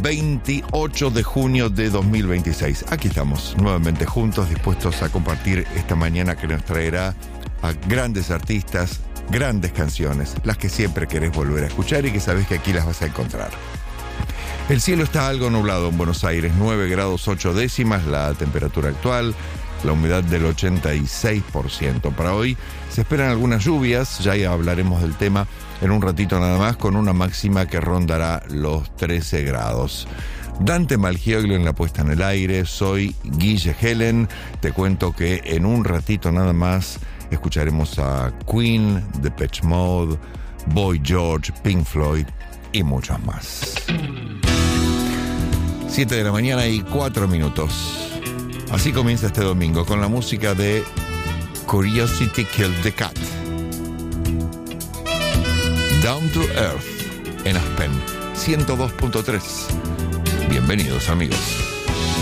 28 de junio de 2026. Aquí estamos, nuevamente juntos, dispuestos a compartir esta mañana que nos traerá a grandes artistas, grandes canciones, las que siempre querés volver a escuchar y que sabés que aquí las vas a encontrar. El cielo está algo nublado en Buenos Aires, 9 grados 8 décimas la temperatura actual, la humedad del 86%. Para hoy se esperan algunas lluvias, ya hablaremos del tema en un ratito nada más, con una máxima que rondará los 13 grados. Dante Malgioglio en la puesta en el aire, soy Guille Helen. Te cuento que en un ratito nada más escucharemos a Queen, Depeche Mode, Boy George, Pink Floyd y muchos más. 7 de la mañana y 4 minutos. Así comienza este domingo con la música de Curiosity Killed the Cat. Down to Earth en Aspen 102.3. Bienvenidos, amigos.